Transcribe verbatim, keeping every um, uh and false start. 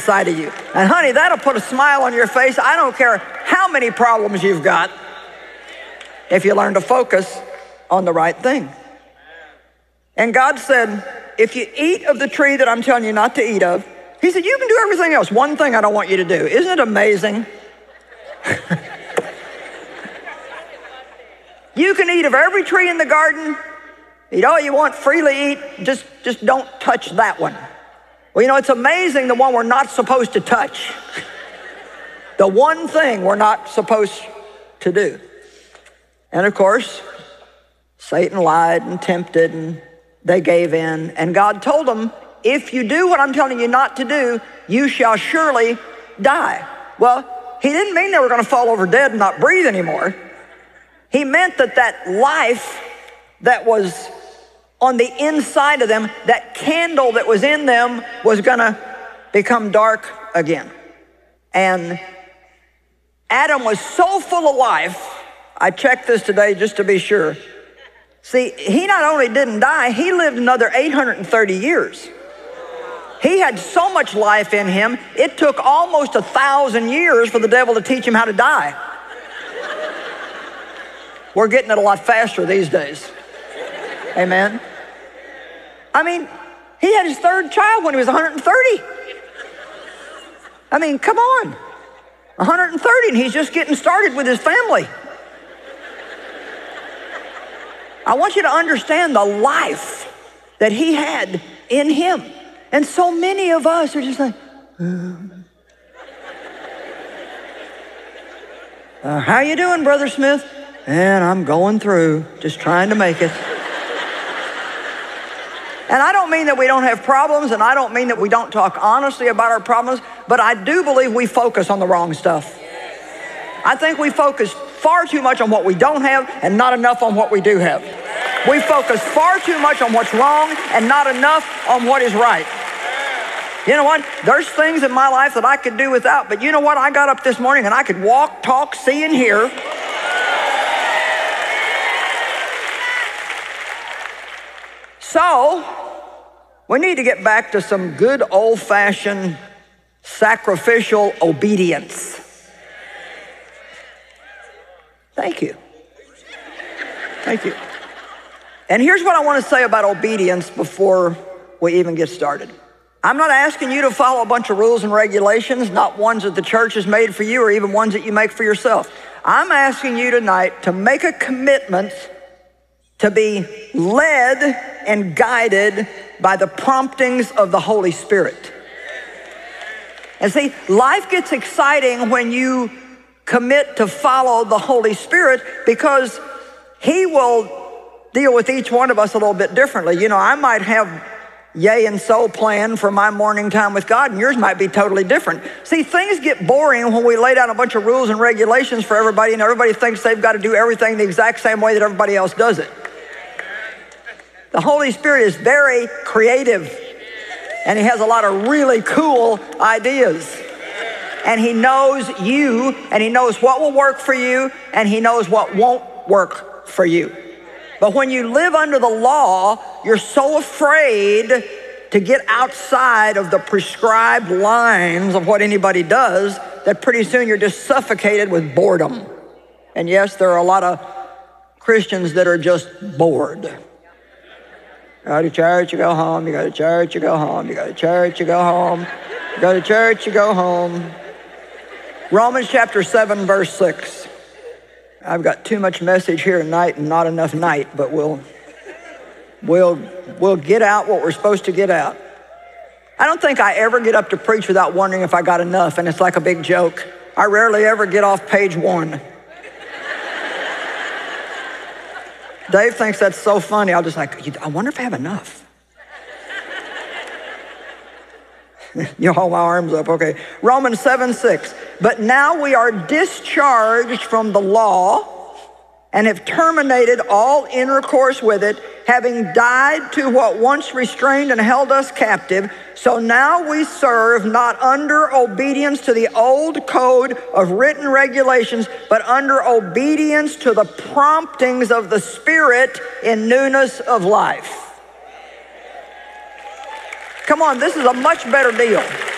inside of you. And honey, that'll put a smile on your face. I don't care how many problems you've got if you learn to focus on the right thing. And God said, if you eat of the tree that I'm telling you not to eat of, he said, you can do everything else. One thing I don't want you to do. Isn't it amazing? You can eat of every tree in the garden. Eat all you want, freely eat. Just, just don't touch that one. Well, you know, it's amazing, the one we're not supposed to touch. The one thing we're not supposed to do. And of course, Satan lied and tempted, and they gave in. And God told them, if you do what I'm telling you not to do, you shall surely die. Well, he didn't mean they were going to fall over dead and not breathe anymore. He meant that that life that was on the inside of them, that candle that was in them, was going to become dark again. And Adam was so full of life. I checked this today just to be sure. See, he not only didn't die, he lived another eight hundred thirty years. He had so much life in him, it took almost a thousand years for the devil to teach him how to die. We're getting it a lot faster these days. Amen. I mean, he had his third child when he was one hundred thirty. I mean, come on. one hundred thirty, and he's just getting started with his family. I want you to understand the life that he had in him. And so many of us are just like, um, uh, how you doing, Brother Smith? And I'm going through, just trying to make it. And I don't mean that we don't have problems, and I don't mean that we don't talk honestly about our problems, but I do believe we focus on the wrong stuff. I think we focus far too much on what we don't have and not enough on what we do have. We focus far too much on what's wrong and not enough on what is right. You know what? There's things in my life that I could do without, but you know what? I got up this morning and I could walk, talk, see, and hear. So, we need to get back to some good old-fashioned sacrificial obedience. Thank you. Thank you. And here's what I want to say about obedience before we even get started. I'm not asking you to follow a bunch of rules and regulations, not ones that the church has made for you or even ones that you make for yourself. I'm asking you tonight to make a commitment to be led and guided by the promptings of the Holy Spirit. And see, life gets exciting when you commit to follow the Holy Spirit, because he will deal with each one of us a little bit differently. You know, I might have yay and so plan for my morning time with God, and yours might be totally different. See, things get boring when we lay down a bunch of rules and regulations for everybody, and everybody thinks they've got to do everything the exact same way that everybody else does it. The Holy Spirit is very creative, and he has a lot of really cool ideas. And he knows you, and he knows what will work for you, and he knows what won't work for you. But when you live under the law, you're so afraid to get outside of the prescribed lines of what anybody does that pretty soon you're just suffocated with boredom. And yes, there are a lot of Christians that are just bored. You go to church, you go home. You go to church, you go home. You go to church, you go home. You go to church, you go home. Romans chapter seven, verse six. I've got too much message here tonight and not enough night, but we'll, we'll, we'll get out what we're supposed to get out. I don't think I ever get up to preach without wondering if I got enough, and it's like a big joke. I rarely ever get off page one. Dave thinks that's so funny. I'll just like, I wonder if I have enough. You hold my arms up, okay. Romans seven, six. But now we are discharged from the law and have terminated all intercourse with it, having died to what once restrained and held us captive. So now we serve not under obedience to the old code of written regulations, but under obedience to the promptings of the Spirit in newness of life. Come on, this is a much better deal.